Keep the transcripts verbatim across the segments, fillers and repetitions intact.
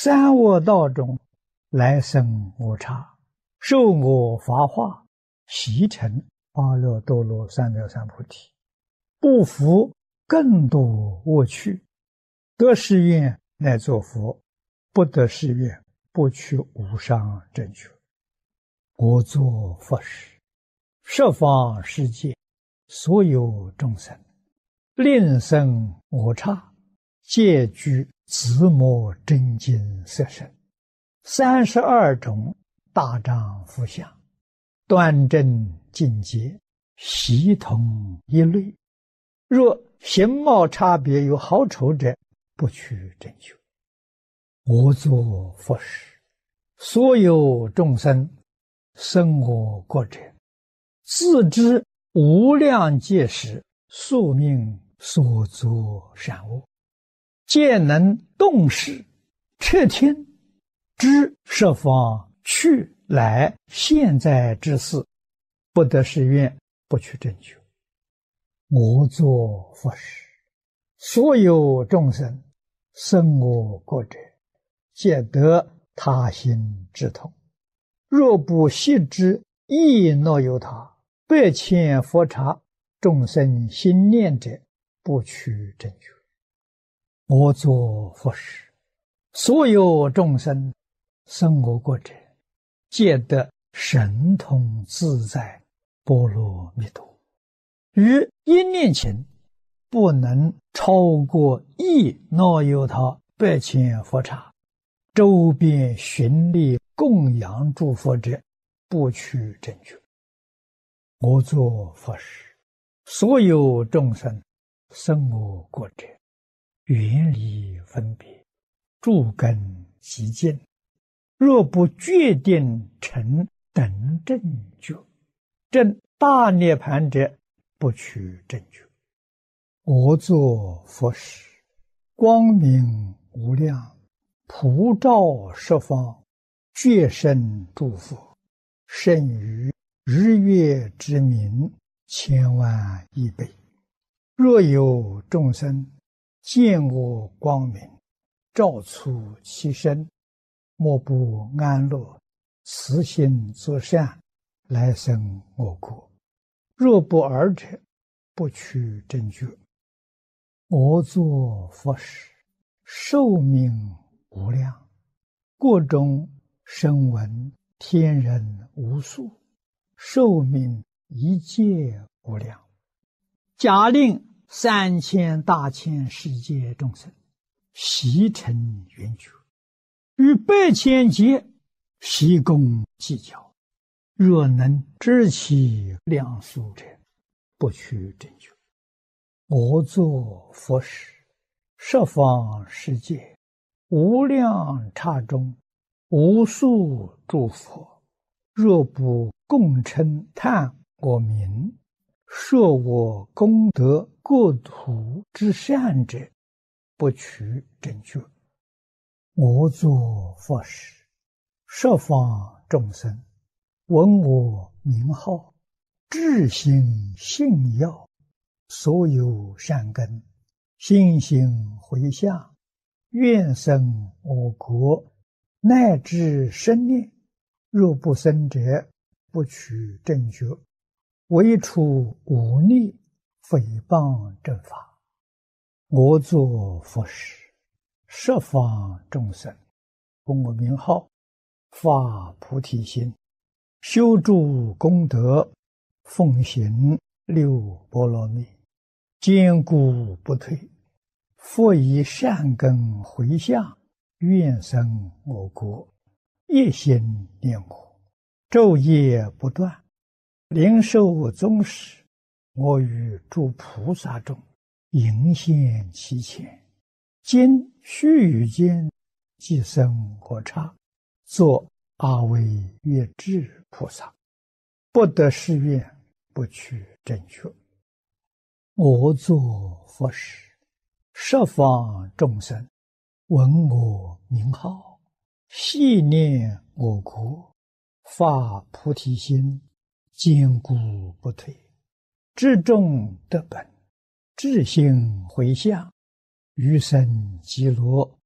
三恶道中来生无差，受我法化，习成阿耨多罗三藐三菩提，不服更多恶趣，得誓愿乃作佛，不得誓愿不取无上正觉。我作佛时，十方世界所有众生，令生我刹，皆具自摩真经色身，三十二种大丈夫相，端正境界，悉同一类。若形貌差别有好丑者，不取正觉。我作佛时，所有众生生我国者，自知无量劫时宿命所作善恶，皆能动识彻听，知十方去来现在之事，不得誓愿不取正觉。我作佛时，所有众生生我国者，皆得他心之通。若不悉知亦若有他，百千佛刹众生心念者，不取正觉。我作佛时，所有众生生我国者，皆得神通自在波罗蜜多。于一念前，不能超过亦若有他百千佛刹，周边寻力供养诸佛者，不取正觉。我作佛时，所有众生生我国者，远离分别，诸根极净，若不决定成等正觉，证大涅盘者，不取正觉。我作佛时，光明无量，普照十方，觉生诸佛，胜于日月之明千万亿倍。若有众生见我光明，照出其身，莫不安乐，慈心作善，来生我国。若不尔者，不取正觉。我作佛时，寿命无量，国中声闻天人无数，寿命一切无量。假令三千大千世界众生悉成圆觉，于百千劫悉共计较，若能知其量数者，不取正觉。我作佛时，十方世界无量刹中，无数诸佛，若不共称叹我名，说我功德国土之善者，不取正觉。我作佛时，十方众生闻我名号，至心信要，所有善根心行回向，愿生我国，乃至生念，若不生者，不取正觉。唯除忤逆诽谤正法。我作佛时，十方众生闻我名号，发菩提心，修诸功德，奉行六波罗蜜，坚固不退，复以善根回向，愿生我国，一心念我，昼夜不断，灵受宗室，我与诸菩萨中迎现其前，今须臾间即生我刹，作阿惟越致菩萨，不得誓愿，不取正觉。我作佛时，十方众生闻我名号，系念我国，发菩提心，坚固不退，至众得本，至心回向，余生极乐，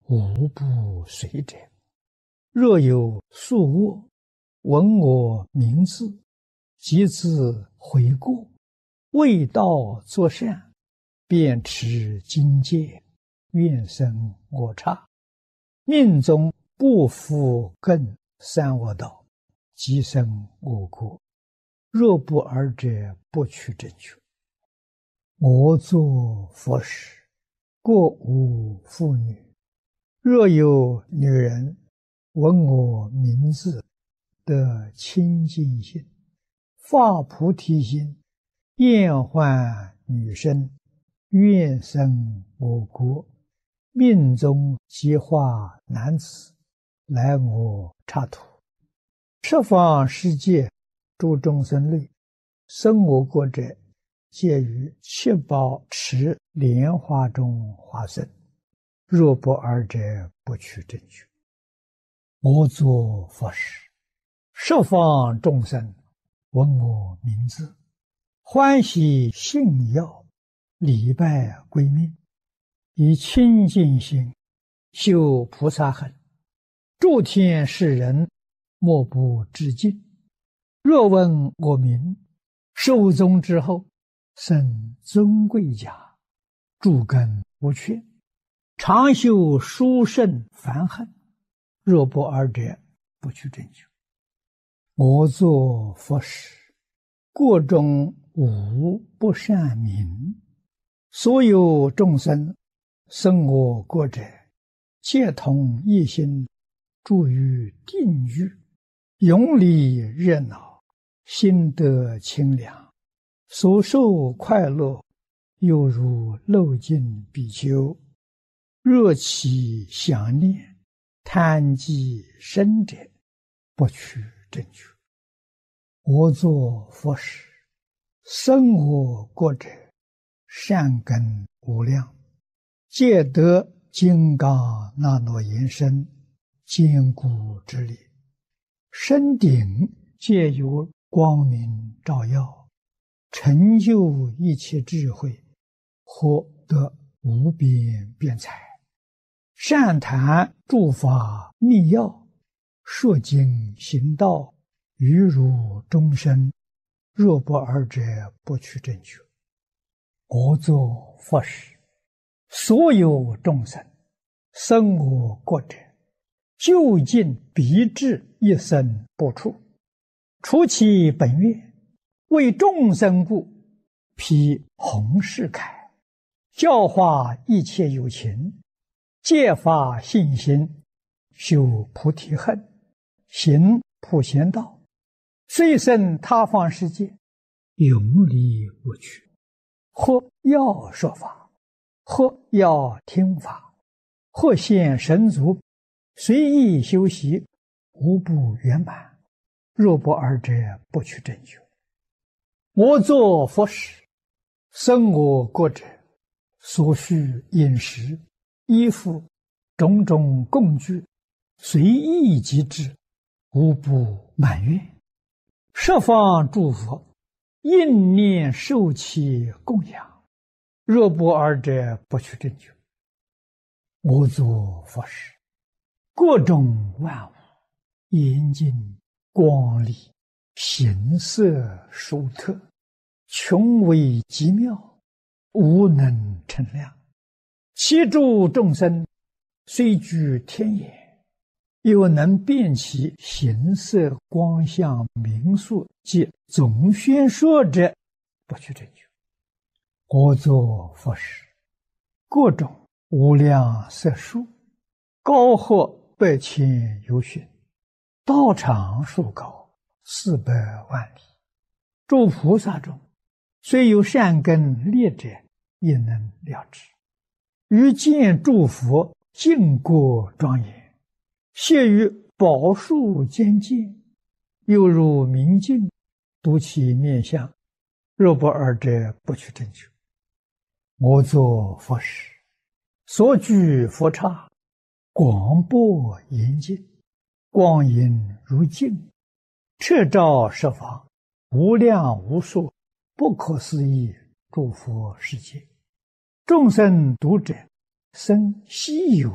无不随者。若有宿卧，闻我名字，即自悔过，未到作善，便持经戒，愿生我刹。命中不复更三恶道，即生我国。若不尔者，不取正觉。我作佛时，过无妇女。若有女人闻我名字，得清净心，发菩提心，厌患女身，愿生我国。命中即化男子，来我刹土。十方世界诸众生类，生我国者，皆于七宝池莲花中化生。若不尔者，不取正觉。我作佛时，十方众生闻我名字，欢喜信要，礼拜归命，以清净心修菩萨行，诸天世人莫不致敬。若闻我名，寿终之后，生尊贵家，诸根无缺，常修殊胜梵行。若不尔者，不取正觉。我作佛时，国中无不善民，所有众生生我国者，皆同一心，住于定狱，永离热闹，心得清凉，所受快乐，犹如漏尽比丘。若其想念，贪积深者，不取正觉。我作佛时，生我国者，善根无量，皆得金刚那罗延伸，坚固之力。身顶皆有光明照耀，成就一切智慧，获得无边辩才。善谈诸法密要，说经行道，于如终身。若不尔者，不取正觉。我作佛时，所有众生生我国者，究竟必至一生不出。除其本愿，为众生故，披弘誓铠，教化一切有情，戒发信心，修菩提恨，行普贤道，虽生他方世界，永离无趣。或要说法，或要听法，或现神足，随意修习，无不圆满。若不尔者，不取正觉。我作佛时，生我国者，所需饮食、衣服、种种供具，随意即至，无不满愿。十方诸佛应念受其供养。若不尔者，不取正觉。我作佛时，各种万物严净光丽，形色殊特，穷微极妙，无能称量。其诸众生虽居天眼，又能辨其形色光相名数及总宣说者，不取正觉。我作佛时，各种无量色数，高或百千由旬，道场数高，四百万里。诸菩萨中，虽有善根劣者，也能了知。于见诸佛净国庄严，谢于宝树间见，犹如明镜，睹其面相。若不尔者，不取正觉。我作佛时，所居佛刹，广博严净，光影如镜，彻照十方，无量无数，不可思议诸佛世界。众生读者，生希有